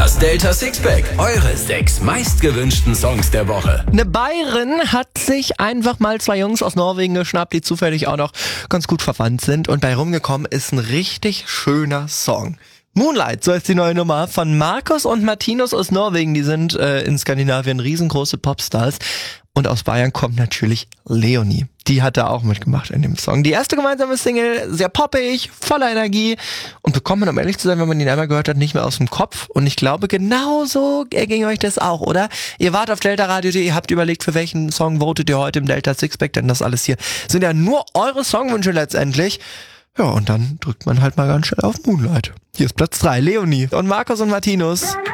Das Delta Sixpack, eure 6 meistgewünschten Songs der Woche. Eine Bayerin hat sich einfach mal 2 Jungs aus Norwegen geschnappt, die zufällig auch noch ganz gut verwandt sind. Und bei rumgekommen ist ein richtig schöner Song. Moonlight, so ist die neue Nummer von Markus und Martinus aus Norwegen. Die sind in Skandinavien riesengroße Popstars. Und aus Bayern kommt natürlich Leonie. Die hat da auch mitgemacht in dem Song. Die erste gemeinsame Single, sehr poppig, voller Energie und bekommt man, um ehrlich zu sein, wenn man ihn einmal gehört hat, nicht mehr aus dem Kopf. Und ich glaube, genauso erging euch das auch, oder? Ihr wart auf deltaradio.de, habt überlegt, für welchen Song votet ihr heute im Delta Sixpack, denn das alles hier sind ja nur eure Songwünsche letztendlich. Ja, und dann drückt man halt mal ganz schnell auf Moonlight. Hier ist Platz 3, Leonie und Markus und Martinus.